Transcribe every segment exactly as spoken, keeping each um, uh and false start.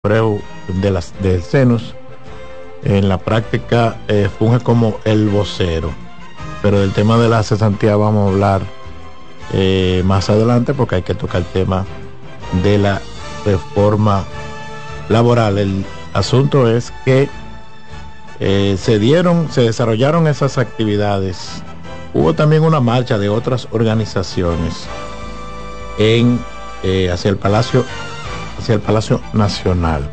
de las, del CENUS, en la práctica eh, funge como el vocero. Pero del tema de la cesantía vamos a hablar eh, más adelante, porque hay que tocar el tema de la reforma laboral. El asunto es que eh, se dieron, se desarrollaron esas actividades. Hubo también una marcha de otras organizaciones en eh, hacia el Palacio, hacia el Palacio Nacional.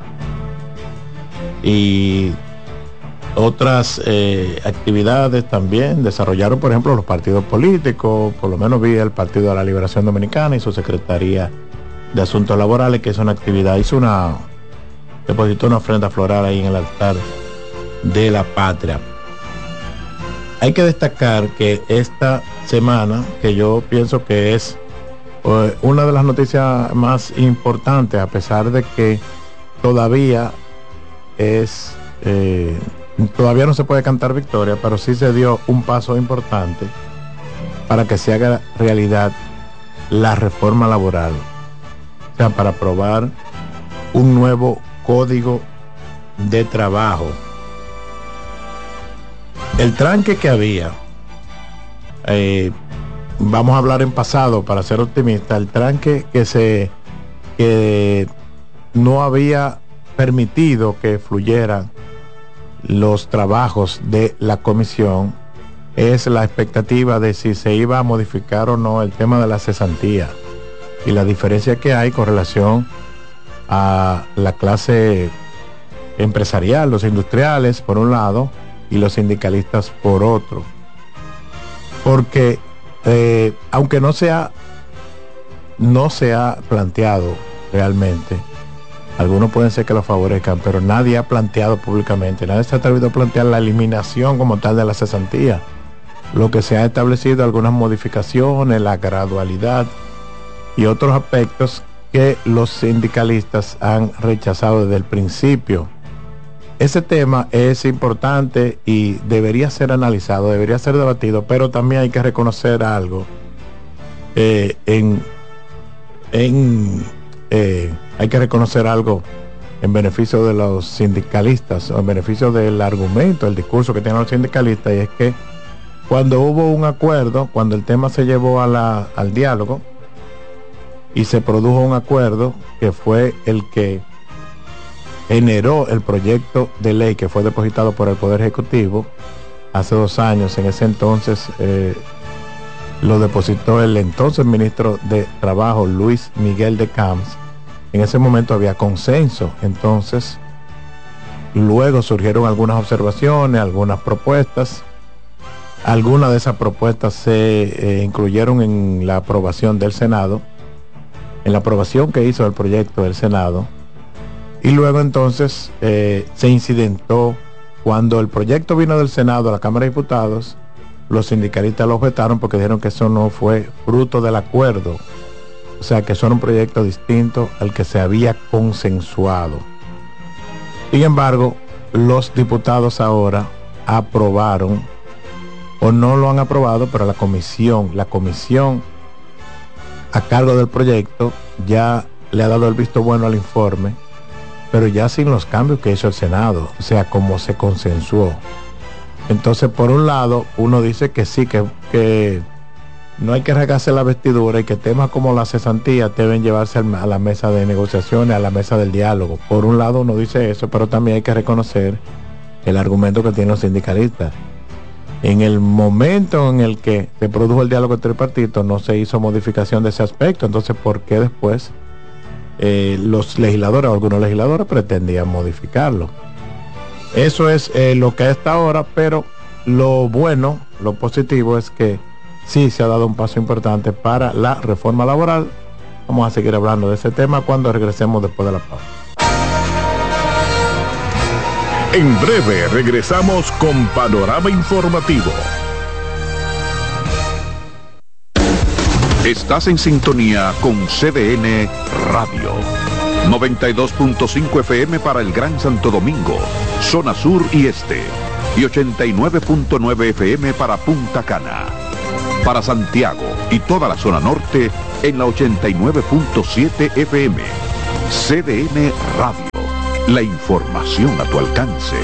Y otras eh, actividades también desarrollaron, por ejemplo, los partidos políticos. Por lo menos vi el Partido de la Liberación Dominicana y su Secretaría de Asuntos Laborales, que hizo una actividad, hizo una, depositó una ofrenda floral ahí en el altar de la patria. Hay que destacar que esta semana, que yo pienso que es eh, una de las noticias más importantes, a pesar de que todavía es eh, todavía no se puede cantar victoria, pero sí se dio un paso importante para que se haga realidad la reforma laboral, o sea, para aprobar un nuevo código de trabajo. El tranque que había, eh, vamos a hablar en pasado para ser optimista, el tranque que se que no había permitido que fluyeran los trabajos de la comisión, es la expectativa de si se iba a modificar o no el tema de la cesantía y la diferencia que hay con relación a la clase empresarial, los industriales por un lado y los sindicalistas por otro, porque eh, aunque no se ha no se ha planteado realmente, algunos pueden ser que lo favorezcan, pero nadie ha planteado públicamente, nadie se ha atrevido a plantear la eliminación como tal de la cesantía. Lo que se ha establecido, algunas modificaciones, la gradualidad y otros aspectos que los sindicalistas han rechazado desde el principio. Ese tema es importante y debería ser analizado, debería ser debatido, pero también hay que reconocer algo eh, en en eh, hay que reconocer algo en beneficio de los sindicalistas, o en beneficio del argumento, el discurso que tienen los sindicalistas, y es que cuando hubo un acuerdo, cuando el tema se llevó a la, al diálogo y se produjo un acuerdo que fue el que generó el proyecto de ley que fue depositado por el Poder Ejecutivo hace dos años, en ese entonces eh, lo depositó el entonces ministro de Trabajo, Luis Miguel de Camps. En ese momento había consenso. Entonces luego surgieron algunas observaciones, algunas propuestas. Algunas de esas propuestas se eh, incluyeron en la aprobación del Senado, en la aprobación que hizo el proyecto del Senado, y luego entonces eh, se incidentó. Cuando el proyecto vino del Senado a la Cámara de Diputados, los sindicalistas lo objetaron porque dijeron que eso no fue fruto del acuerdo, o sea, que eso era un proyecto distinto al que se había consensuado. Sin embargo, los diputados ahora aprobaron, o no lo han aprobado, pero la comisión, la comisión a cargo del proyecto ya le ha dado el visto bueno al informe, pero ya sin los cambios que hizo el Senado, o sea, como se consensuó. Entonces, por un lado, uno dice que sí, que, que no hay que regarse la vestidura y que temas como la cesantía deben llevarse a la mesa de negociaciones, a la mesa del diálogo. Por un lado uno dice eso, pero también hay que reconocer el argumento que tienen los sindicalistas. En el momento en el que se produjo el diálogo tripartito no se hizo modificación de ese aspecto. Entonces, ¿por qué después eh, los legisladores o algunos legisladores pretendían modificarlo? Eso es eh, lo que está ahora, pero lo bueno, lo positivo es que sí se ha dado un paso importante para la reforma laboral. Vamos a seguir hablando de ese tema cuando regresemos después de la pausa. En breve regresamos con Panorama Informativo. Estás en sintonía con C D N Radio. noventa y dos punto cinco F M para el Gran Santo Domingo, zona sur y este, y ochenta y nueve punto nueve F M para Punta Cana. Para Santiago y toda la zona norte en la ochenta y nueve punto siete F M. C D N Radio. La información a tu alcance.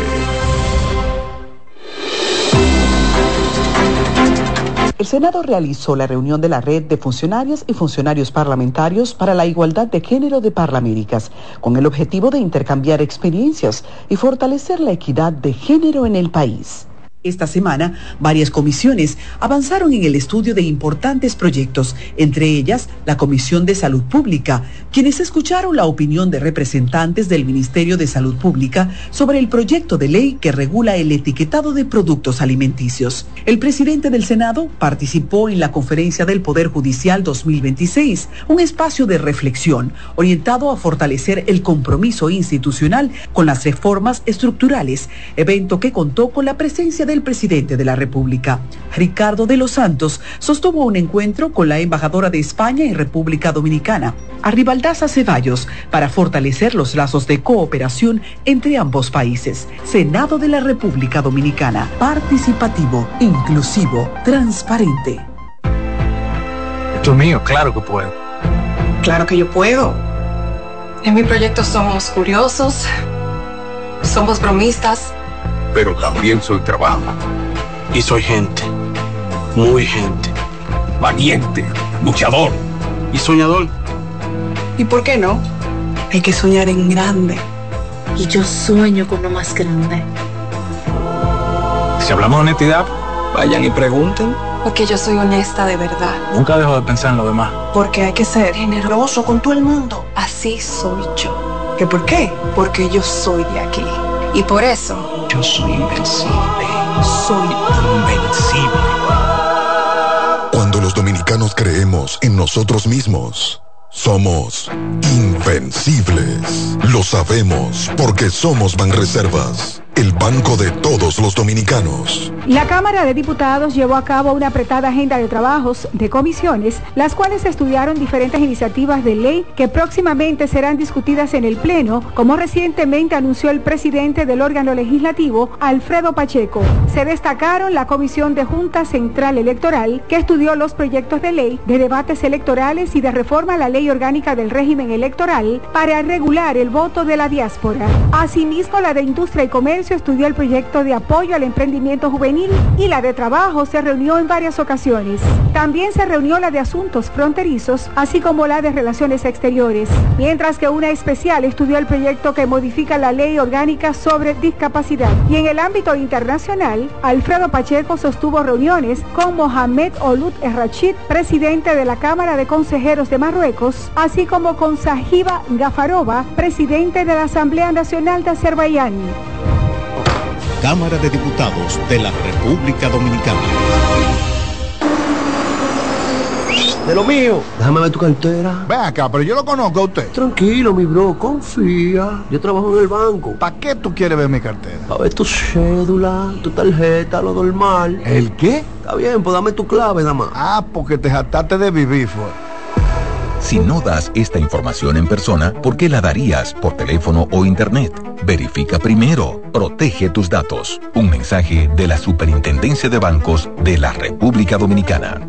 El Senado realizó la reunión de la Red de Funcionarias y Funcionarios Parlamentarios para la Igualdad de Género de Parlaméricas, con el objetivo de intercambiar experiencias y fortalecer la equidad de género en el país. Esta semana, varias comisiones avanzaron en el estudio de importantes proyectos, entre ellas la Comisión de Salud Pública, quienes escucharon la opinión de representantes del Ministerio de Salud Pública sobre el proyecto de ley que regula el etiquetado de productos alimenticios. El presidente del Senado participó en la Conferencia del Poder Judicial dos mil veintiséis, un espacio de reflexión orientado a fortalecer el compromiso institucional con las reformas estructurales, evento que contó con la presencia de del presidente de la República. Ricardo de los Santos sostuvo un encuentro con la embajadora de España en República Dominicana, Arribaldaza Ceballos, para fortalecer los lazos de cooperación entre ambos países. Senado de la República Dominicana, participativo, inclusivo, transparente. Esto es mío, claro que puedo. Claro que yo puedo. En mi proyecto somos curiosos, somos bromistas, pero también soy trabajo. Y soy gente, muy gente, valiente, luchador y soñador. ¿Y por qué no? Hay que soñar en grande. Y yo sueño con lo más grande. Si hablamos de honestidad, vayan y pregunten. Porque yo soy honesta de verdad. Nunca dejo de pensar en lo demás. Porque hay que ser generoso con todo el mundo. Así soy yo. ¿Qué por qué? Porque yo soy de aquí. Y por eso... yo soy invencible. Soy invencible. Cuando los dominicanos creemos en nosotros mismos, somos invencibles. Lo sabemos porque somos Banreservas, el banco de todos los dominicanos. La Cámara de Diputados llevó a cabo una apretada agenda de trabajos de comisiones, las cuales estudiaron diferentes iniciativas de ley que próximamente serán discutidas en el Pleno, como recientemente anunció el presidente del órgano legislativo, Alfredo Pacheco. Se destacaron la Comisión de Junta Central Electoral, que estudió los proyectos de ley de debates electorales y de reforma a la Ley Orgánica del Régimen Electoral para regular el voto de la diáspora. Asimismo, la de Industria y Comercio estudió el proyecto de apoyo al emprendimiento juvenil y la de Trabajo se reunió en varias ocasiones. También se reunió la de Asuntos Fronterizos, así como la de Relaciones Exteriores, mientras que una especial estudió el proyecto que modifica la Ley Orgánica sobre Discapacidad. Y en el ámbito internacional, Alfredo Pacheco sostuvo reuniones con Mohamed Ould El-Rachid, presidente de la Cámara de Consejeros de Marruecos, así como con Sahiba Gafarova, presidente de la Asamblea Nacional de Azerbaiyán. Cámara de Diputados de la República Dominicana. De lo mío, déjame ver tu cartera. Ven acá, pero yo lo conozco a usted. Tranquilo, mi bro, confía. Yo trabajo en el banco. ¿Para qué tú quieres ver mi cartera? A ver tu cédula, tu tarjeta, lo normal. ¿El qué? Está bien, pues dame tu clave, nada más. Ah, porque te jactaste de vivir, fue. Si no das esta información en persona, ¿por qué la darías por teléfono o internet? Verifica primero. Protege tus datos. Un mensaje de la Superintendencia de Bancos de la República Dominicana.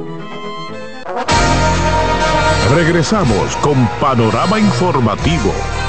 Regresamos con Panorama Informativo.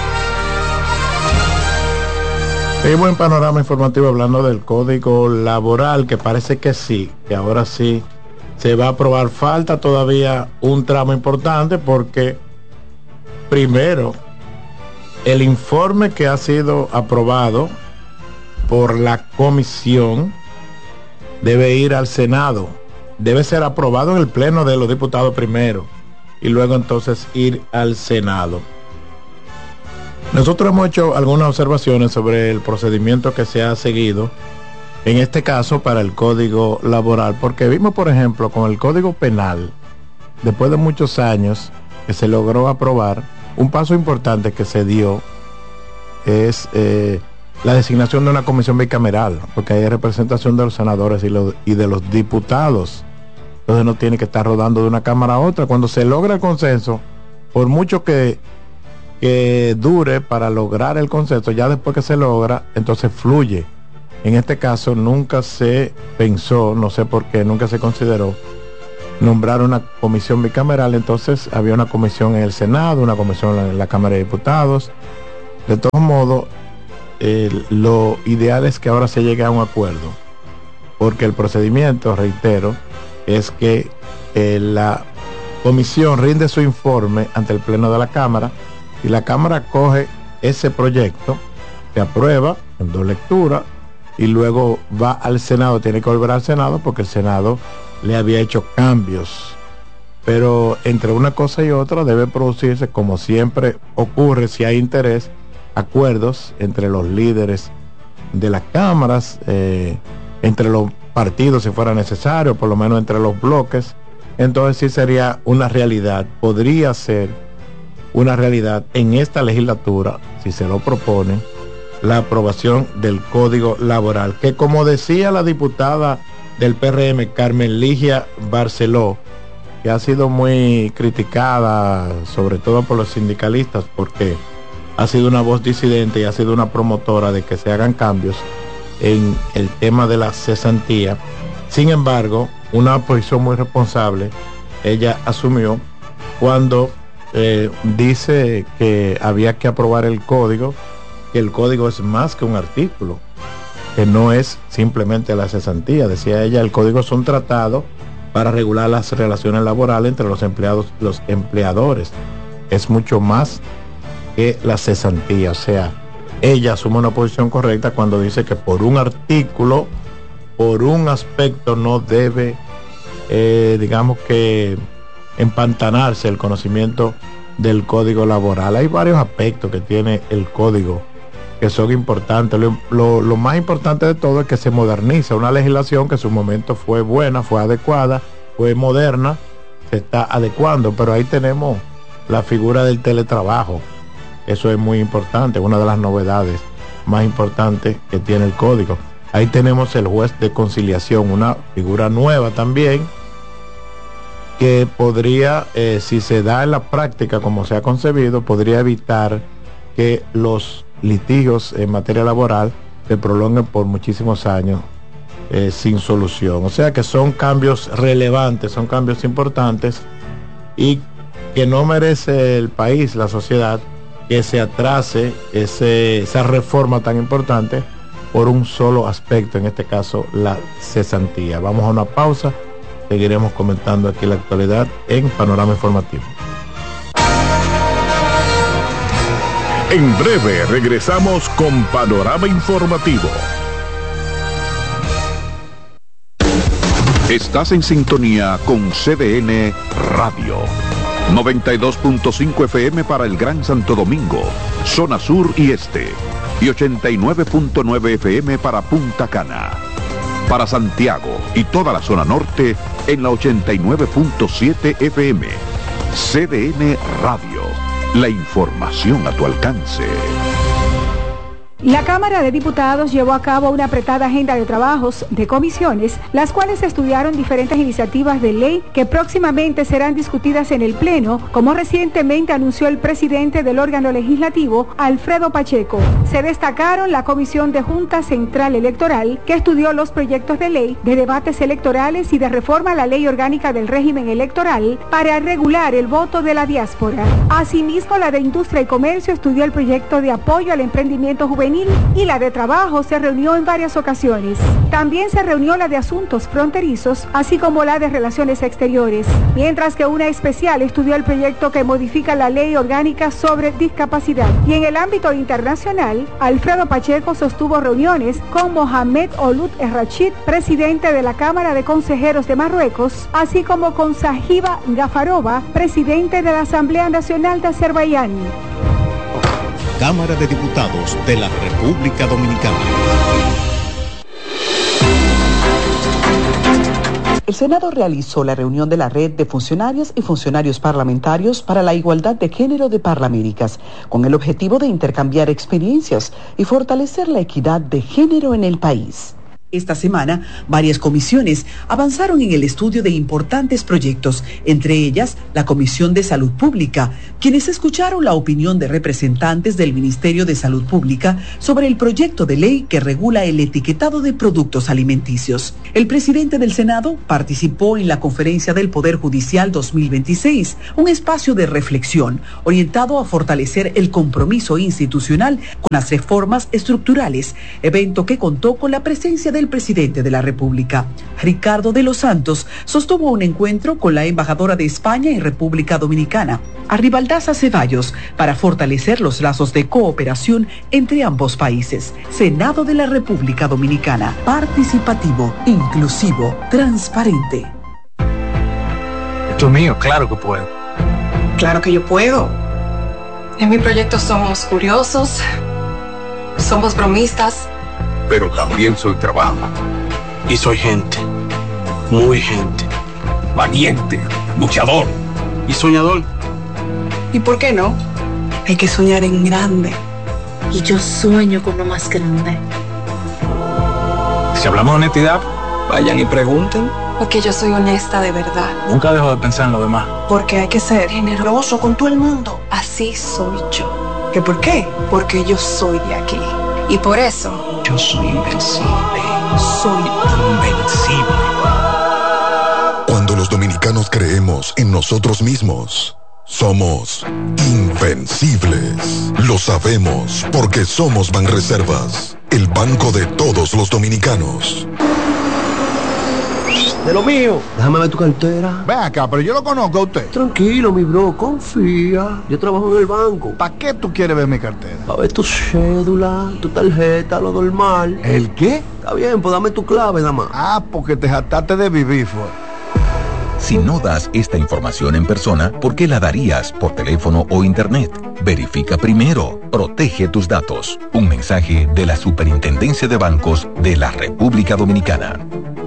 Seguimos en Panorama Informativo hablando del Código Laboral, que parece que sí, que ahora sí se va a aprobar. Falta todavía un tramo importante porque, primero, el informe que ha sido aprobado por la comisión debe ir al Senado, debe ser aprobado en el Pleno de los Diputados primero y luego entonces ir al Senado. Nosotros hemos hecho algunas observaciones sobre el procedimiento que se ha seguido en este caso para el Código Laboral, porque vimos, por ejemplo, con el Código Penal, después de muchos años que se logró aprobar, un paso importante que se dio es eh, la designación de una comisión bicameral, porque hay representación de los senadores y, los, y de los diputados. Entonces no tiene que estar rodando de una cámara a otra. Cuando se logra el consenso, por mucho que, que dure para lograr el consenso, ya después que se logra, entonces fluye. En este caso nunca se pensó, no sé por qué, nunca se consideró nombrar una comisión bicameral. Entonces había una comisión en el Senado, una comisión en la Cámara de Diputados. De todos modos, eh, lo ideal es que ahora se llegue a un acuerdo, porque el procedimiento, reitero, es que eh, la comisión rinde su informe ante el Pleno de la Cámara y la Cámara coge ese proyecto, se aprueba en dos lecturas y luego va al Senado, tiene que volver al Senado porque el Senado le había hecho cambios. Pero entre una cosa y otra debe producirse, como siempre ocurre si hay interés, acuerdos entre los líderes de las cámaras, eh, entre los partidos si fuera necesario, por lo menos entre los bloques. Entonces sí sería una realidad, podría ser una realidad en esta legislatura, si se lo propone, la aprobación del Código Laboral, que como decía la diputada del P R M, Carmen Ligia Barceló, que ha sido muy criticada, sobre todo por los sindicalistas, porque ha sido una voz disidente y ha sido una promotora de que se hagan cambios en el tema de la cesantía. Sin embargo, una posición muy responsable ella asumió cuando eh, dice que había que aprobar el código, que el código es más que un artículo, que no es simplemente la cesantía. Decía ella, el código es un tratado para regular las relaciones laborales entre los empleados y los empleadores. Es mucho más que la cesantía. O sea, ella asume una posición correcta cuando dice que por un artículo, por un aspecto, no debe, eh, digamos que, empantanarse el conocimiento del código laboral. Hay varios aspectos que tiene el código que son importantes. Lo, lo, lo más importante de todo es que se moderniza una legislación que en su momento fue buena, fue adecuada, fue moderna, se está adecuando, pero ahí tenemos la figura del teletrabajo. Eso es muy importante, una de las novedades más importantes que tiene el código. Ahí tenemos el juez de conciliación, una figura nueva también, que podría, eh, si se da en la práctica como se ha concebido, podría evitar que los litigios en materia laboral se prolonguen por muchísimos años eh, sin solución. O sea que son cambios relevantes, son cambios importantes y que no merece el país, la sociedad, que se atrase ese, esa reforma tan importante por un solo aspecto, en este caso la cesantía. Vamos a una pausa, seguiremos comentando aquí la actualidad en Panorama Informativo. En breve regresamos con Panorama Informativo. Estás en sintonía con C D N Radio. noventa y dos punto cinco F M para el Gran Santo Domingo, zona sur y este, y ochenta y nueve punto nueve F M para Punta Cana. Para Santiago y toda la zona norte en la ochenta y nueve punto siete F M. C D N Radio, la información a tu alcance. La Cámara de Diputados llevó a cabo una apretada agenda de trabajos de comisiones, las cuales estudiaron diferentes iniciativas de ley que próximamente serán discutidas en el Pleno, como recientemente anunció el presidente del órgano legislativo, Alfredo Pacheco. Se destacaron la Comisión de Junta Central Electoral, que estudió los proyectos de ley de debates electorales y de reforma a la Ley Orgánica del Régimen Electoral para regular el voto de la diáspora. Asimismo, la de Industria y Comercio estudió el proyecto de apoyo al emprendimiento juvenil y la de Trabajo se reunió en varias ocasiones. También se reunió la de Asuntos Fronterizos, así como la de Relaciones Exteriores, mientras que una especial estudió el proyecto que modifica la Ley Orgánica sobre Discapacidad. Y en el ámbito internacional, Alfredo Pacheco sostuvo reuniones con Mohamed Ould El-Rachid, presidente de la Cámara de Consejeros de Marruecos, así como con Sahiba Gafarova, presidente de la Asamblea Nacional de Azerbaiyán. Cámara de Diputados de la República Dominicana. El Senado realizó la reunión de la Red de Funcionarias y Funcionarios Parlamentarios para la Igualdad de Género de Parlaméricas, con el objetivo de intercambiar experiencias y fortalecer la equidad de género en el país. Esta semana, varias comisiones avanzaron en el estudio de importantes proyectos, entre ellas la Comisión de Salud Pública, quienes escucharon la opinión de representantes del Ministerio de Salud Pública sobre el proyecto de ley que regula el etiquetado de productos alimenticios. El presidente del Senado participó en la Conferencia del Poder Judicial dos mil veintiséis, un espacio de reflexión orientado a fortalecer el compromiso institucional con las reformas estructurales, evento que contó con la presencia del presidente de la República. Ricardo de los Santos sostuvo un encuentro con la embajadora de España en República Dominicana, Arribaldaza Ceballos, para fortalecer los lazos de cooperación entre ambos países. Senado de la República Dominicana, participativo, inclusivo, transparente. Esto es mío, claro que puedo. Claro que yo puedo. En mi proyecto somos curiosos, somos bromistas, pero también soy trabajo. Y soy gente, muy gente, valiente, luchador y soñador. ¿Y por qué no? Hay que soñar en grande. Y yo sueño con lo más grande. Si hablamos de honestidad, vayan y pregunten. Porque yo soy honesta de verdad. Nunca dejo de pensar en lo demás. Porque hay que ser generoso con todo el mundo. Así soy yo. ¿Que por qué? Porque yo soy de aquí. Y por eso... yo soy invencible. Soy invencible. Cuando los dominicanos creemos en nosotros mismos, somos invencibles. Lo sabemos porque somos Banreservas, el banco de todos los dominicanos. De lo mío, déjame ver tu cartera. Ven acá, pero yo lo conozco a usted. Tranquilo, mi bro, confía. Yo trabajo en el banco. ¿Para qué tú quieres ver mi cartera? Para ver tu cédula, tu tarjeta, lo normal. ¿El qué? Está bien, pues dame tu clave, nada más. Ah, porque te jactaste de vivir, fue. Si no das esta información en persona, ¿por qué la darías por teléfono o internet? Verifica primero. Protege tus datos. Un mensaje de la Superintendencia de Bancos de la República Dominicana.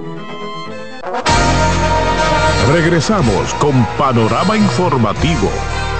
Regresamos con Panorama Informativo.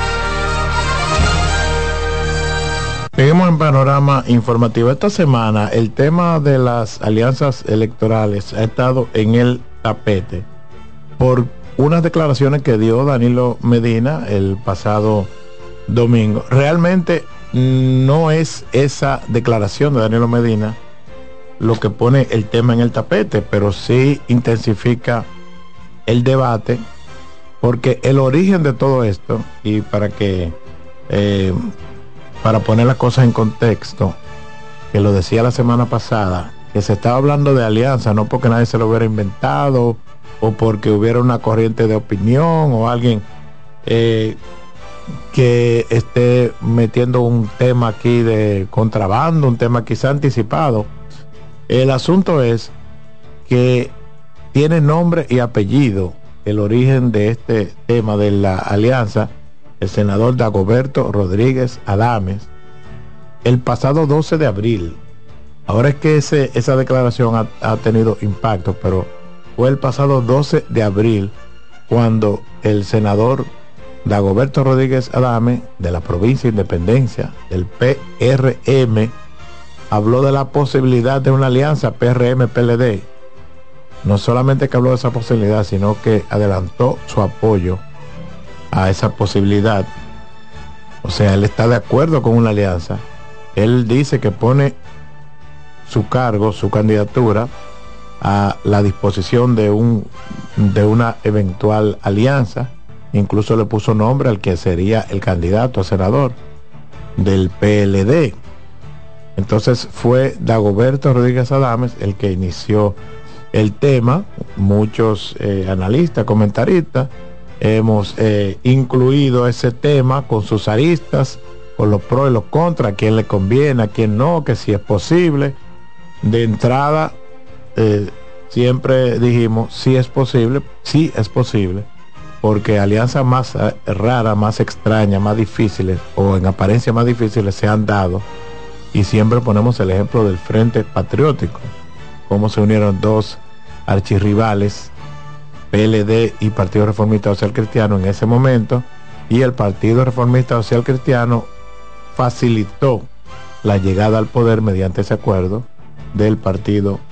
Seguimos en Panorama Informativo. Esta semana el tema de las alianzas electorales ha estado en el tapete por unas declaraciones que dio Danilo Medina el pasado domingo. Realmente no es esa declaración de Danilo Medina lo que pone el tema en el tapete, pero sí intensifica el debate, porque el origen de todo esto, y para que eh, para poner las cosas en contexto, que lo decía la semana pasada, que se estaba hablando de alianza no porque nadie se lo hubiera inventado o porque hubiera una corriente de opinión o alguien eh, que esté metiendo un tema aquí de contrabando, un tema quizá anticipado. El asunto es que tiene nombre y apellido el origen de este tema de la alianza. El senador Dagoberto Rodríguez Adames, el pasado doce de abril. Ahora es que ese, esa declaración ha, ha tenido impacto, pero fue el pasado doce de abril cuando el senador Dagoberto Rodríguez Adames, de la provincia de Independencia, del P R M, habló de la posibilidad de una alianza P R M P L D. No solamente que habló de esa posibilidad, sino que adelantó su apoyo a esa posibilidad. O sea, él está de acuerdo con una alianza. Él dice que pone su cargo, su candidatura a la disposición de un de una eventual alianza. Incluso le puso nombre al que sería el candidato a senador del P L D. Entonces fue Dagoberto Rodríguez Adames el que inició el tema. Muchos eh, analistas, comentaristas hemos eh, incluido ese tema con sus aristas, con los pros y los contras, a quién le conviene, a quién no, que si es posible. De entrada eh, siempre dijimos si es posible, sí es posible, porque alianzas más eh, raras, más extrañas, más difíciles, o en apariencia más difíciles, se han dado, y siempre ponemos el ejemplo del Frente Patriótico, cómo se unieron dos archirrivales, P L D y Partido Reformista Social Cristiano en ese momento, y el Partido Reformista Social Cristiano facilitó la llegada al poder mediante ese acuerdo del Partido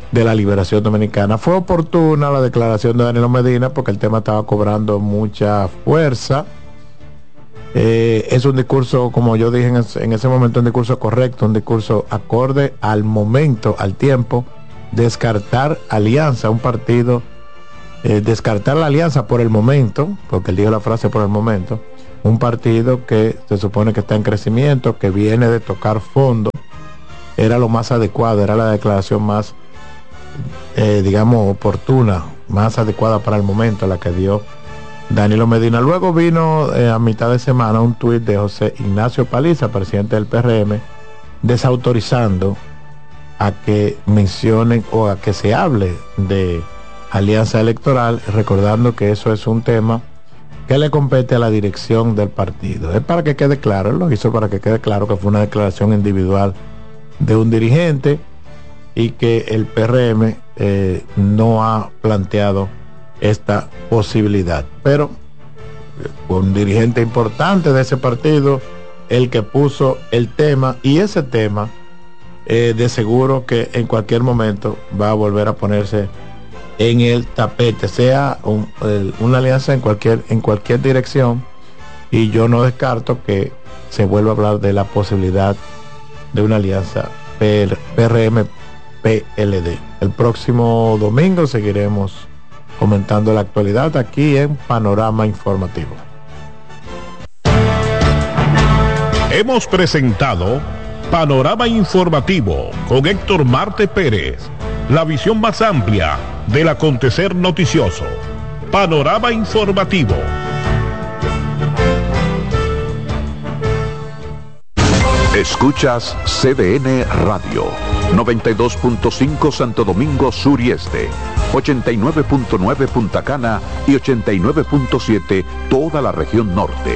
de la Liberación Dominicana. Fue oportuna la declaración de Danilo Medina porque el tema estaba cobrando mucha fuerza. Eh, es un discurso, como yo dije en ese, en ese momento, un discurso correcto, un discurso acorde al momento, al tiempo. Descartar alianza, un partido, eh, descartar la alianza por el momento, porque él dijo la frase por el momento, un partido que se supone que está en crecimiento, que viene de tocar fondo, era lo más adecuado, era la declaración más, eh, digamos, oportuna, más adecuada para el momento, la que dio Danilo Medina. Luego vino eh, a mitad de semana un tuit de José Ignacio Paliza, presidente del P R M, desautorizando a que mencionen o a que se hable de alianza electoral, recordando que eso es un tema que le compete a la dirección del partido. Es para que quede claro, él lo hizo para que quede claro que fue una declaración individual de un dirigente y que el P R M eh, no ha planteado esta posibilidad. Pero un dirigente importante de ese partido, el que puso el tema, y ese tema eh, de seguro que en cualquier momento va a volver a ponerse en el tapete, sea un, el, una alianza en cualquier, en cualquier dirección, y yo no descarto que se vuelva a hablar de la posibilidad de una alianza P R M P L D. El próximo domingo seguiremos comentando la actualidad aquí en Panorama Informativo. Hemos presentado Panorama Informativo con Héctor Marte Pérez, la visión más amplia del acontecer noticioso. Panorama Informativo. Escuchas C D N Radio, noventa y dos punto cinco Santo Domingo Sur y Este, ochenta y nueve punto nueve Punta Cana y ochenta y nueve punto siete toda la región norte.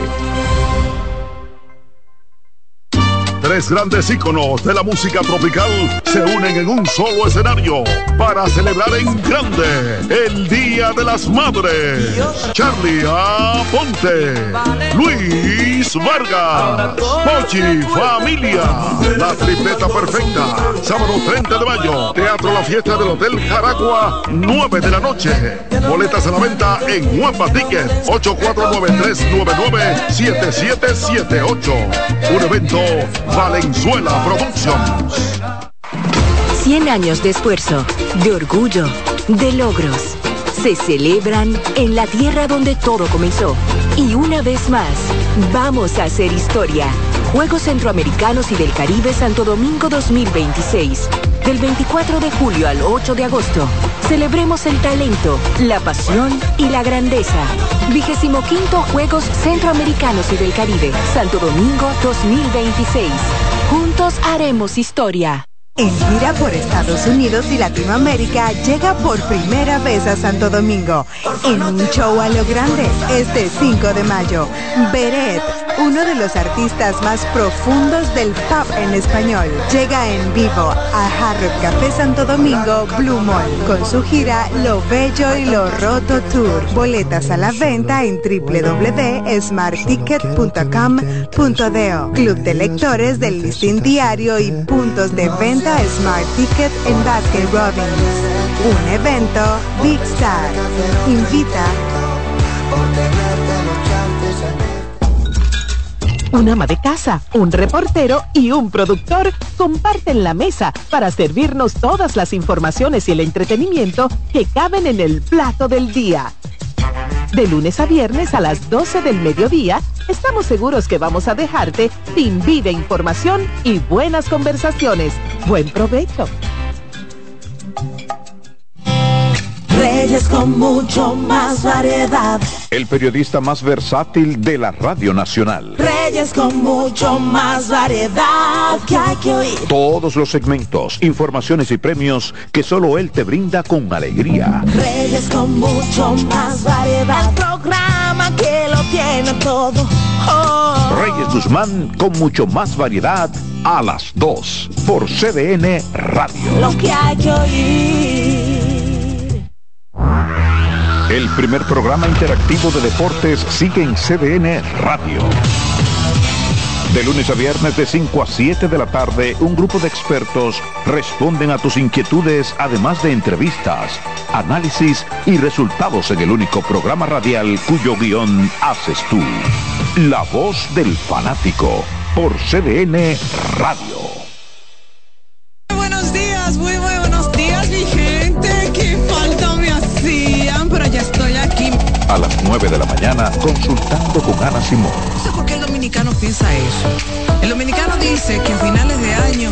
Tres grandes íconos de la música tropical se unen en un solo escenario para celebrar en grande el Día de las Madres. Charlie Aponte, Luis Vargas, Pochi Familia, la tripleta perfecta. Sábado treinta de mayo, Teatro La Fiesta del Hotel Jaragua, nueve de la noche. Boletas a la venta en Huepa Ticket, ocho cuatro nueve tres nueve nueve siete siete siete ocho. Un evento Valenzuela Productions. cien años de esfuerzo, de orgullo, de logros. Se celebran en la tierra donde todo comenzó. Y una vez más, vamos a hacer historia. Juegos Centroamericanos y del Caribe Santo Domingo dos mil veintiséis. Del veinticuatro de julio al ocho de agosto. Celebremos el talento, la pasión y la grandeza. Vigésimo quinto Juegos Centroamericanos y del Caribe Santo Domingo dos mil veintiséis. Juntos haremos historia. En gira por Estados Unidos y Latinoamérica llega por primera vez a Santo Domingo en un show a lo grande este cinco de mayo. Beret, uno de los artistas más profundos del pop en español, llega en vivo a Hard Rock Café Santo Domingo Blue Mall con su gira Lo Bello y Lo Roto Tour. Boletas a la venta en doble u doble u doble u punto smart ticket punto com punto do. Club de lectores del Listín Diario y puntos de venta Smart Ticket en Baskin Robbins. Un evento Big Star. Invita. Un ama de casa, un reportero y un productor comparten la mesa para servirnos todas las informaciones y el entretenimiento que caben en el plato del día. De lunes a viernes a las doce del mediodía, estamos seguros que vamos a dejarte sin vida, información y buenas conversaciones. Buen provecho. Reyes con mucho más variedad. El periodista más versátil de la Radio Nacional. Reyes con mucho más variedad que hay que oír. Todos los segmentos, informaciones y premios que solo él te brinda con alegría. Reyes con mucho más variedad. El programa que lo tiene todo. Oh. Reyes Guzmán con mucho más variedad a las dos por C D N Radio. Lo que hay que oír. El primer programa interactivo de deportes sigue en C D N Radio. De lunes a viernes de cinco a siete de la tarde, un grupo de expertos responden a tus inquietudes, además de entrevistas, análisis y resultados en el único programa radial cuyo guión haces tú. La voz del fanático, por C D N Radio. Buenos días, muy, muy buenos días, mi gente. Qué falta me hacían, pero ya estoy aquí. A las nueve de la mañana, consultando con Ana Simón. No sé por qué el dominicano piensa eso. El dominicano dice que a finales de año